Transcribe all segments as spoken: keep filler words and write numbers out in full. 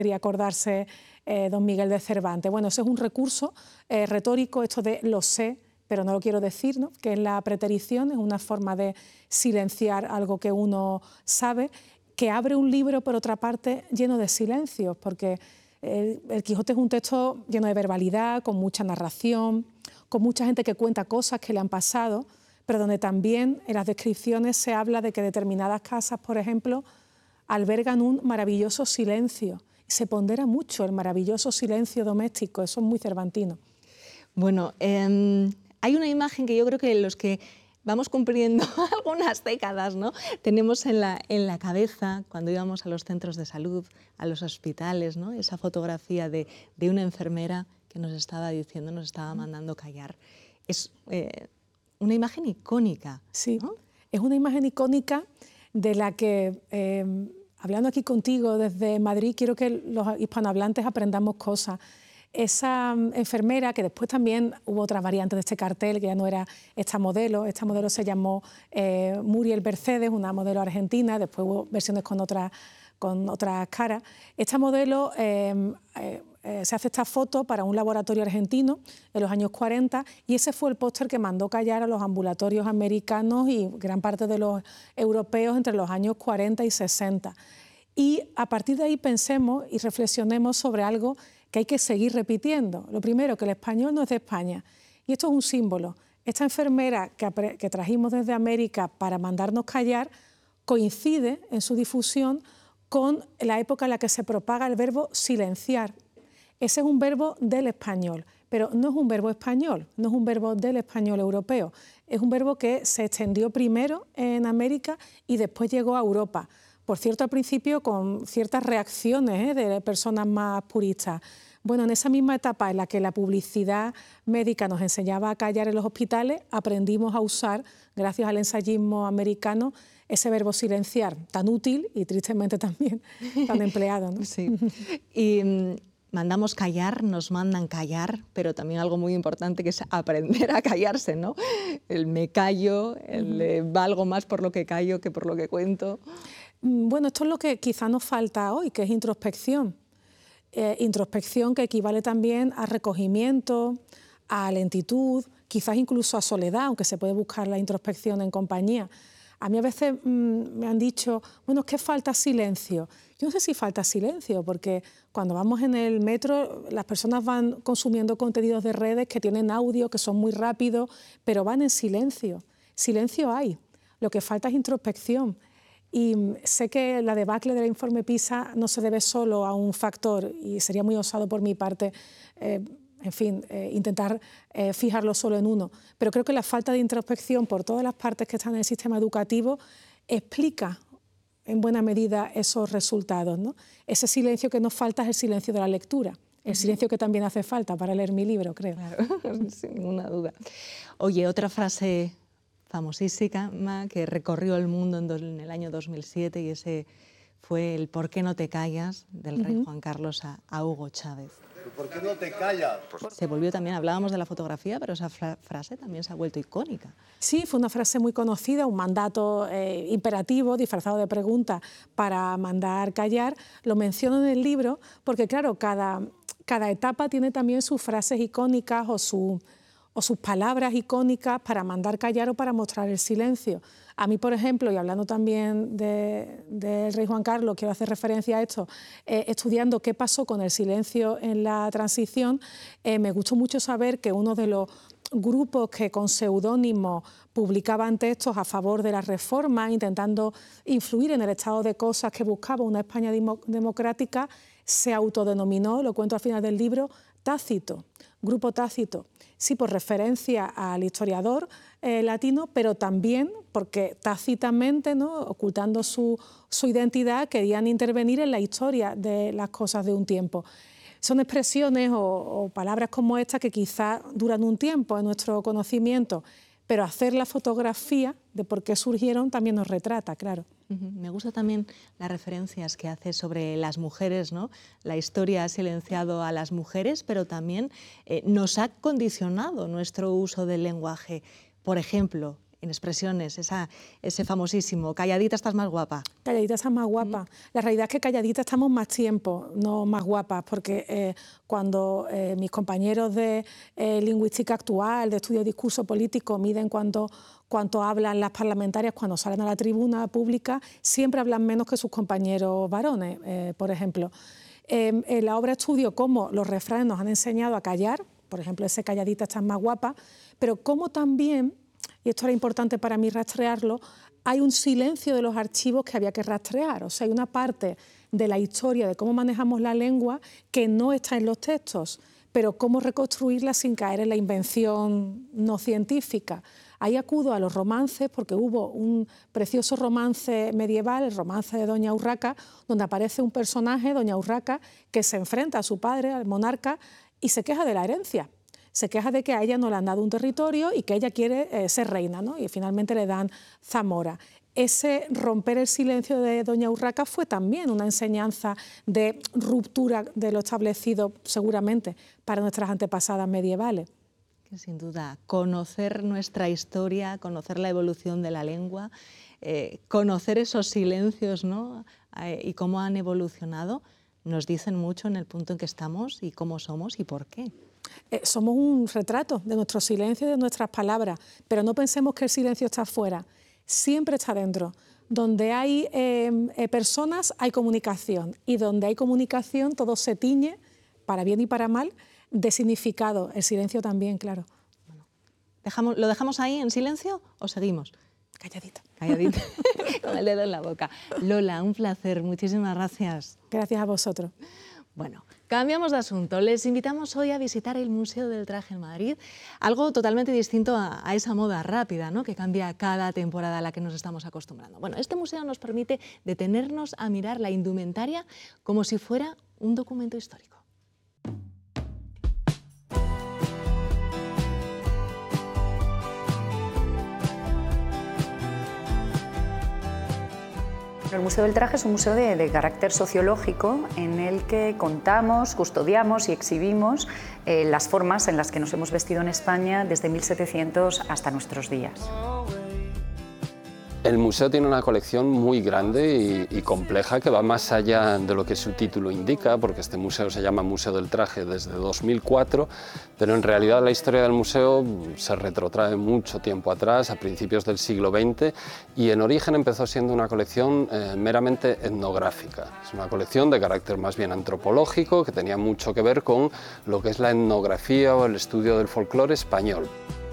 quería acordarse eh, don Miguel de Cervantes. Bueno, ese es un recurso eh, retórico, esto de lo sé, pero no lo quiero decir, ¿no? Que es la preterición, es una forma de silenciar algo que uno sabe, que abre un libro, por otra parte, lleno de silencios, porque el, el Quijote es un texto lleno de verbalidad, con mucha narración, con mucha gente que cuenta cosas que le han pasado, pero donde también en las descripciones se habla de que determinadas casas, por ejemplo, albergan un maravilloso silencio. Se pondera mucho el maravilloso silencio doméstico, eso es muy cervantino. Bueno, eh, hay una imagen que yo creo que los que vamos cumpliendo algunas décadas, ¿no?, tenemos en la, en la cabeza cuando íbamos a los centros de salud, a los hospitales, ¿no?, esa fotografía de, de una enfermera que nos estaba diciendo, nos estaba mandando callar. Es eh, una imagen icónica, Sí, ¿no? Es una imagen icónica de la que, eh, hablando aquí contigo desde Madrid, quiero que los hispanohablantes aprendamos cosas. Esa enfermera, que después también hubo otras variantes de este cartel, que ya no era esta modelo, esta modelo se llamó eh, Muriel Mercedes, una modelo argentina, después hubo versiones con otras con otras caras. Esta modelo eh, eh, eh, se hace esta foto para un laboratorio argentino en los años cuarenta y ese fue el póster que mandó callar a los ambulatorios americanos y gran parte de los europeos entre los años cuarenta y sesenta. Y a partir de ahí pensemos y reflexionemos sobre algo que hay que seguir repitiendo. Lo primero, que el español no es de España. Y esto es un símbolo. Esta enfermera que, que trajimos desde América para mandarnos callar coincide en su difusión con la época en la que se propaga el verbo silenciar. Ese es un verbo del español, pero no es un verbo español, no es un verbo del español europeo. Es un verbo que se extendió primero en América y después llegó a Europa. Por cierto, al principio con ciertas reacciones ¿eh? de personas más puristas. Bueno, en esa misma etapa en la que la publicidad médica nos enseñaba a callar en los hospitales, aprendimos a usar, gracias al ensayismo americano, ese verbo silenciar, tan útil y tristemente también tan empleado, ¿no? Sí. Y mm, mandamos callar, nos mandan callar, pero también algo muy importante que es aprender a callarse, ¿no? El me callo, el Uh-huh. eh, valgo más por lo que callo que por lo que cuento. Bueno, esto es lo que quizá nos falta hoy, que es introspección. Eh, introspección que equivale también a recogimiento, a lentitud, quizás incluso a soledad, aunque se puede buscar la introspección en compañía. A mí a veces mmm, me han dicho, bueno, es que falta silencio. Yo no sé si falta silencio, porque cuando vamos en el metro las personas van consumiendo contenidos de redes que tienen audio, que son muy rápidos, pero van en silencio. Silencio hay. Lo que falta es introspección. Y sé que la debacle del informe PISA no se debe solo a un factor, y sería muy osado por mi parte, eh, en fin, eh, intentar eh, fijarlo solo en uno. Pero creo que la falta de introspección por todas las partes que están en el sistema educativo explica en buena medida esos resultados, ¿no? Ese silencio que nos falta es el silencio de la lectura, el silencio que también hace falta para leer mi libro, creo. Claro, sin ninguna duda. Oye, otra frase famosísima que recorrió el mundo en, do, en el año dos mil siete y ese fue el ¿por qué no te callas? Del rey uh-huh. Juan Carlos a, a Hugo Chávez. ¿Por qué no te callas? Se volvió también, hablábamos de la fotografía, pero esa fra frase también se ha vuelto icónica. Sí, fue una frase muy conocida, un mandato eh, imperativo, disfrazado de pregunta para mandar callar. Lo menciono en el libro porque, claro, cada, cada etapa tiene también sus frases icónicas o su... o sus palabras icónicas para mandar callar o para mostrar el silencio. A mí, por ejemplo, y hablando también del de rey Juan Carlos, quiero hacer referencia a esto, eh, estudiando qué pasó con el silencio en la transición, eh, me gustó mucho saber que uno de los grupos que con seudónimos publicaban textos a favor de la reforma, intentando influir en el estado de cosas que buscaba una España democrática, se autodenominó, lo cuento al final del libro, Tácito, Grupo Tácito. Sí, por referencia al historiador eh, latino, pero también porque tácitamente, ¿no?, ocultando su, su identidad, querían intervenir en la historia de las cosas de un tiempo. Son expresiones o, o palabras como esta que quizás duran un tiempo en nuestro conocimiento, pero hacer la fotografía de por qué surgieron también nos retrata, claro. Uh-huh. Me gusta también las referencias que hace sobre las mujeres, ¿no? La historia ha silenciado a las mujeres, pero también eh, nos ha condicionado nuestro uso del lenguaje. Por ejemplo, en expresiones, esa, ese famosísimo, calladita estás más guapa. Calladita estás más guapa. Mm. La realidad es que calladita estamos más tiempo, no más guapas, porque eh, cuando eh, mis compañeros de eh, lingüística actual, de estudio de discurso político, miden cuánto, cuánto hablan las parlamentarias cuando salen a la tribuna pública, siempre hablan menos que sus compañeros varones, eh, por ejemplo. Eh, en la obra estudio cómo los refranes nos han enseñado a callar, por ejemplo, ese calladita estás más guapa, pero cómo también, y esto era importante para mí rastrearlo, hay un silencio de los archivos que había que rastrear. O sea, hay una parte de la historia de cómo manejamos la lengua que no está en los textos, pero cómo reconstruirla sin caer en la invención no científica. Ahí acudo a los romances porque hubo un precioso romance medieval, el romance de Doña Urraca, donde aparece un personaje, Doña Urraca, que se enfrenta a su padre, al monarca, y se queja de la herencia. Se queja de que a ella no le han dado un territorio y que ella quiere eh, ser reina, ¿no? Y finalmente le dan Zamora. Ese romper el silencio de Doña Urraca fue también una enseñanza de ruptura de lo establecido, seguramente, para nuestras antepasadas medievales. Que sin duda, conocer nuestra historia, conocer la evolución de la lengua, eh, conocer esos silencios, ¿no? eh, y cómo han evolucionado, nos dicen mucho en el punto en que estamos y cómo somos y por qué. Eh, somos un retrato de nuestro silencio y de nuestras palabras, pero no pensemos que el silencio está afuera, siempre está dentro. Donde hay eh, eh, personas hay comunicación, y donde hay comunicación todo se tiñe, para bien y para mal, de significado. El silencio también, claro. Bueno, ¿dejamos, ¿Lo dejamos ahí en silencio o seguimos? Calladita. Calladita, con el dedo en la boca. Lola, un placer, muchísimas gracias. Gracias a vosotros. Bueno, cambiamos de asunto. Les invitamos hoy a visitar el Museo del Traje en Madrid, algo totalmente distinto a, a esa moda rápida, ¿no?, que cambia cada temporada a la que nos estamos acostumbrando. Bueno, este museo nos permite detenernos a mirar la indumentaria como si fuera un documento histórico. El Museo del Traje es un museo de, de carácter sociológico en el que contamos, custodiamos y exhibimos eh, las formas en las que nos hemos vestido en España desde mil setecientos hasta nuestros días. El museo tiene una colección muy grande y, y compleja que va más allá de lo que su título indica, porque este museo se llama Museo del Traje desde dos mil cuatro, pero en realidad la historia del museo se retrotrae mucho tiempo atrás, a principios del siglo veinte, y en origen empezó siendo una colección eh, meramente etnográfica. Es una colección de carácter más bien antropológico que tenía mucho que ver con lo que es la etnografía o el estudio del folclore español.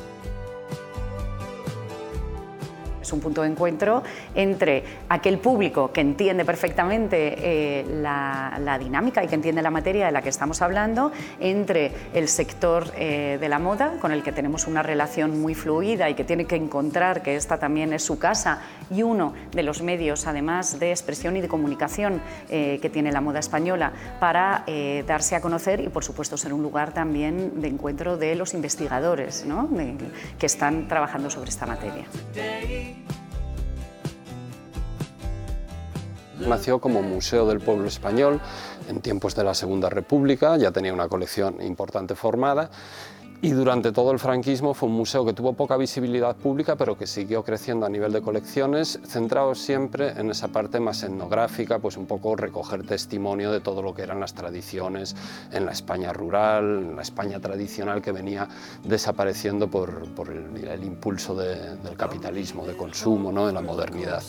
Es un punto de encuentro entre aquel público que entiende perfectamente eh, la, la dinámica y que entiende la materia de la que estamos hablando, entre el sector eh, de la moda, con el que tenemos una relación muy fluida y que tiene que encontrar que esta también es su casa, y uno de los medios, además, de expresión y de comunicación eh, que tiene la moda española para eh, darse a conocer y, por supuesto, ser un lugar también de encuentro de los investigadores, ¿no?, de, que están trabajando sobre esta materia. Nació como Museo del Pueblo Español en tiempos de la Segunda República, ya tenía una colección importante formada, y durante todo el franquismo fue un museo que tuvo poca visibilidad pública, pero que siguió creciendo a nivel de colecciones, centrado siempre en esa parte más etnográfica, pues un poco recoger testimonio de todo lo que eran las tradiciones en la España rural, en la España tradicional que venía desapareciendo por, por el, el impulso de, del capitalismo, de consumo, ¿no?, de la modernidad.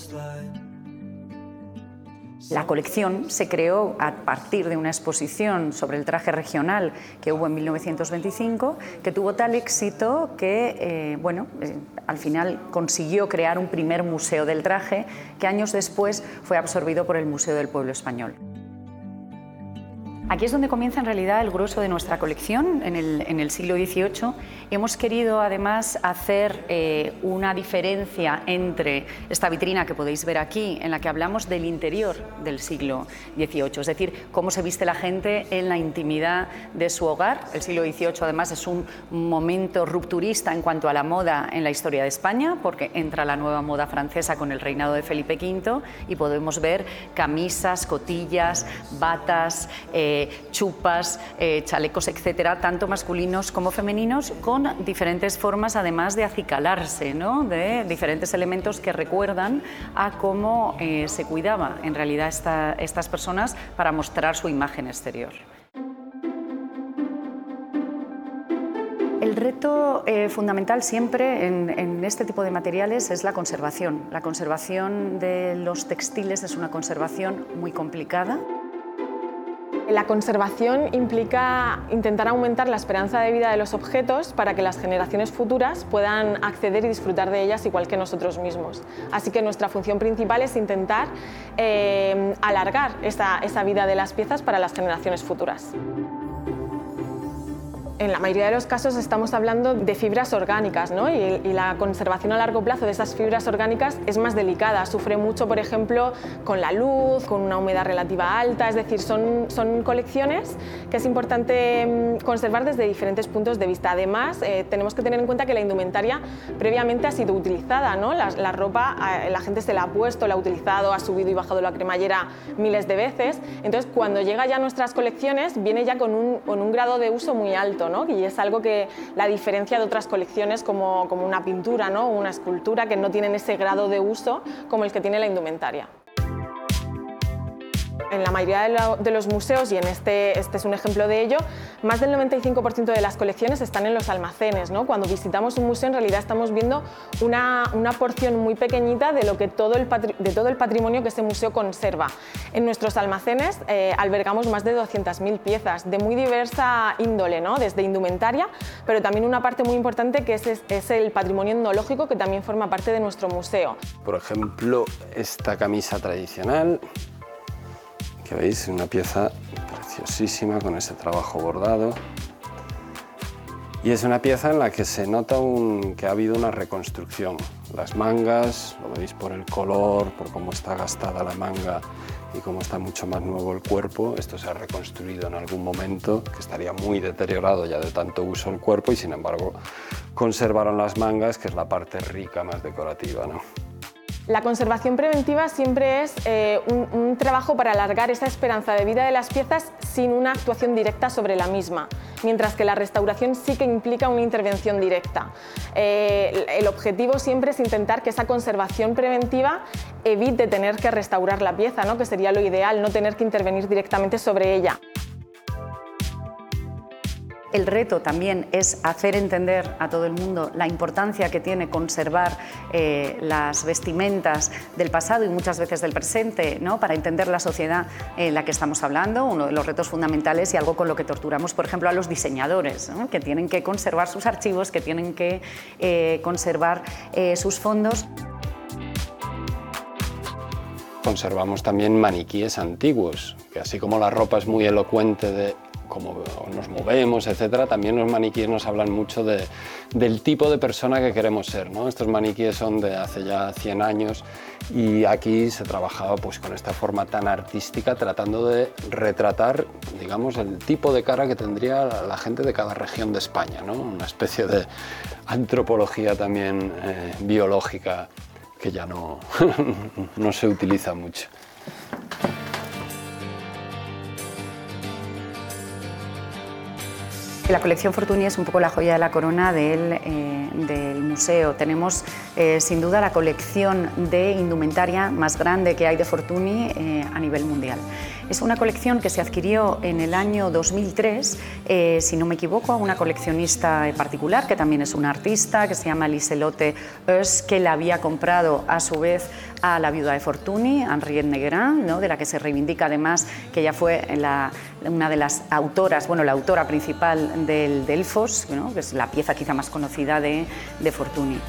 La colección se creó a partir de una exposición sobre el traje regional que hubo en mil novecientos veinticinco, que tuvo tal éxito que, eh, bueno, eh, al final consiguió crear un primer museo del traje que años después fue absorbido por el Museo del Pueblo Español. Aquí es donde comienza en realidad el grueso de nuestra colección, en el, en el siglo dieciocho. Hemos querido además hacer eh, una diferencia entre esta vitrina que podéis ver aquí, en la que hablamos del interior del siglo dieciocho, es decir, cómo se viste la gente en la intimidad de su hogar. El siglo dieciocho además es un momento rupturista en cuanto a la moda en la historia de España, porque entra la nueva moda francesa con el reinado de Felipe quinto y podemos ver camisas, cotillas, batas, eh, eh, chupas, eh, chalecos, etcétera, tanto masculinos como femeninos, con diferentes formas además de acicalarse, ¿no? De diferentes elementos que recuerdan a cómo eh, se cuidaba en realidad esta, estas personas para mostrar su imagen exterior. El reto eh, fundamental siempre en, en este tipo de materiales es la conservación. La conservación de los textiles es una conservación muy complicada. La conservación implica intentar aumentar la esperanza de vida de los objetos para que las generaciones futuras puedan acceder y disfrutar de ellas igual que nosotros mismos. Así que nuestra función principal es intentar eh, alargar esa, esa vida de las piezas para las generaciones futuras. En la mayoría de los casos estamos hablando de fibras orgánicas, ¿no? y, y la conservación a largo plazo de esas fibras orgánicas es más delicada. Sufre mucho, por ejemplo, con la luz, con una humedad relativa alta, es decir, son, son colecciones que es importante conservar desde diferentes puntos de vista. Además, eh, tenemos que tener en cuenta que la indumentaria previamente ha sido utilizada, ¿no? la, la ropa, eh, la gente se la ha puesto, la ha utilizado, ha subido y bajado la cremallera miles de veces. Entonces, cuando llega ya a nuestras colecciones, viene ya con un, con un grado de uso muy alto, ¿no? Y es algo que la diferencia de otras colecciones como, como una pintura, ¿no? o una escultura, que no tienen ese grado de uso como el que tiene la indumentaria. En la mayoría de, lo, de los museos, y en este, este es un ejemplo de ello, más del noventa y cinco por ciento de las colecciones están en los almacenes, ¿no? Cuando visitamos un museo, en realidad estamos viendo una, una porción muy pequeñita de, lo que todo el patri, de todo el patrimonio que ese museo conserva. En nuestros almacenes eh, albergamos más de doscientas mil piezas de muy diversa índole, ¿no? Desde indumentaria, pero también una parte muy importante que es, es el patrimonio etnológico, que también forma parte de nuestro museo. Por ejemplo, esta camisa tradicional, que veis, una pieza preciosísima con ese trabajo bordado. Y es una pieza en la que se nota un, que ha habido una reconstrucción. Las mangas, lo veis por el color, por cómo está gastada la manga y cómo está mucho más nuevo el cuerpo. Esto se ha reconstruido en algún momento, que estaría muy deteriorado ya de tanto uso el cuerpo, y sin embargo conservaron las mangas, que es la parte rica, más decorativa, ¿no? La conservación preventiva siempre es eh, un, un trabajo para alargar esa esperanza de vida de las piezas sin una actuación directa sobre la misma, mientras que la restauración sí que implica una intervención directa. Eh, el objetivo siempre es intentar que esa conservación preventiva evite tener que restaurar la pieza, ¿no? Que sería lo ideal, no tener que intervenir directamente sobre ella. El reto también es hacer entender a todo el mundo la importancia que tiene conservar eh, las vestimentas del pasado y muchas veces del presente, ¿no? Para entender la sociedad en la que estamos hablando, uno de los retos fundamentales y algo con lo que torturamos, por ejemplo, a los diseñadores, ¿no? Que tienen que conservar sus archivos, que tienen que eh, conservar eh, sus fondos. Conservamos también maniquíes antiguos, que así como la ropa es muy elocuente de cómo nos movemos, etcétera, también los maniquíes nos hablan mucho de, del tipo de persona que queremos ser, ¿no? Estos maniquíes son de hace ya cien años y aquí se trabajaba pues con esta forma tan artística, tratando de retratar, digamos, el tipo de cara que tendría la gente de cada región de España, ¿no? Una especie de antropología también eh, biológica que ya no, no se utiliza mucho. La colección Fortuny es un poco la joya de la corona del, eh, del museo. Tenemos eh, sin duda la colección de indumentaria más grande que hay de Fortuny eh, a nivel mundial. Es una colección que se adquirió en el año dos mil tres, eh, si no me equivoco, a una coleccionista particular, que también es una artista, que se llama Liselotte Oesch, que la había comprado a su vez a la viuda de Fortuny, Henriette Negrin, ¿no? De la que se reivindica además que ella fue la, una de las autoras, bueno, la autora principal del Delfos, ¿no? Que es la pieza quizá más conocida de, de Fortuny.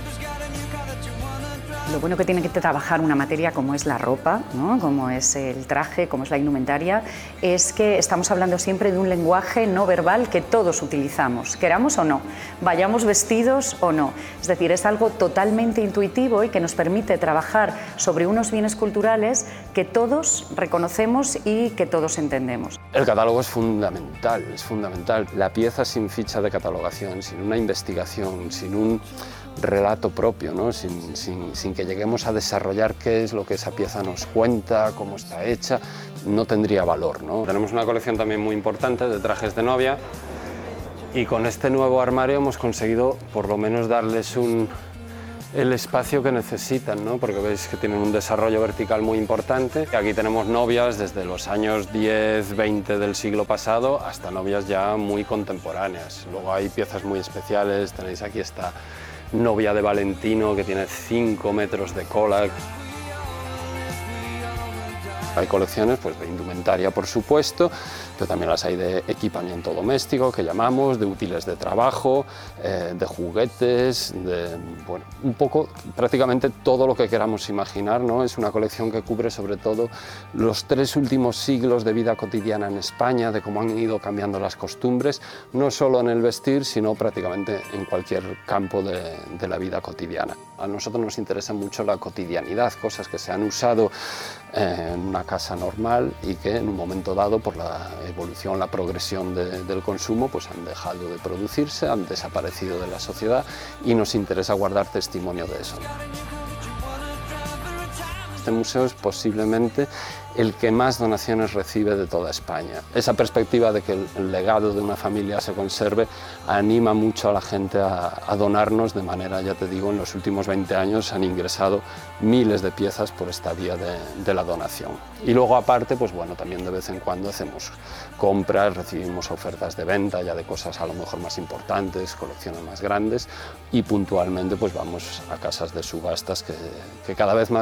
Lo bueno que tiene que trabajar una materia como es la ropa, ¿no? Como es el traje, como es la indumentaria, es que estamos hablando siempre de un lenguaje no verbal que todos utilizamos, queramos o no, vayamos vestidos o no. Es decir, es algo totalmente intuitivo y que nos permite trabajar sobre unos bienes culturales que todos reconocemos y que todos entendemos. El catálogo es fundamental, es fundamental. La pieza sin ficha de catalogación, sin una investigación, sin un relato propio, ¿no? sin, sin, sin que lleguemos a desarrollar qué es lo que esa pieza nos cuenta, cómo está hecha, no tendría valor, ¿no? Tenemos una colección también muy importante de trajes de novia y con este nuevo armario hemos conseguido por lo menos darles un, el espacio que necesitan, ¿no? Porque veis que tienen un desarrollo vertical muy importante. Aquí tenemos novias desde los años diez, veinte del siglo pasado hasta novias ya muy contemporáneas. Luego hay piezas muy especiales, tenéis aquí esta novia de Valentino que tiene cinco metros de cola. Hay colecciones pues, de indumentaria, por supuesto, pero también las hay de equipamiento doméstico, que llamamos, de útiles de trabajo, eh, de juguetes, de, bueno, un poco, prácticamente todo lo que queramos imaginar, ¿no? Es una colección que cubre sobre todo los tres últimos siglos de vida cotidiana en España, de cómo han ido cambiando las costumbres, no solo en el vestir, sino prácticamente en cualquier campo de, de la vida cotidiana. A nosotros nos interesa mucho la cotidianidad, cosas que se han usado eh, en una casa normal y que en un momento dado, por la evolución, la progresión de, del consumo, pues han dejado de producirse, han desaparecido de la sociedad y nos interesa guardar testimonio de eso. Este museo es posiblemente el que más donaciones recibe de toda España. Esa perspectiva de que el legado de una familia se conserve anima mucho a la gente a, a donarnos, de manera, ya te digo, en los últimos veinte años han ingresado miles de piezas por esta vía de, de la donación. Y luego aparte, pues bueno, también de vez en cuando hacemos compras, recibimos ofertas de venta ya de cosas a lo mejor más importantes, colecciones más grandes y puntualmente pues vamos a casas de subastas que, que cada vez más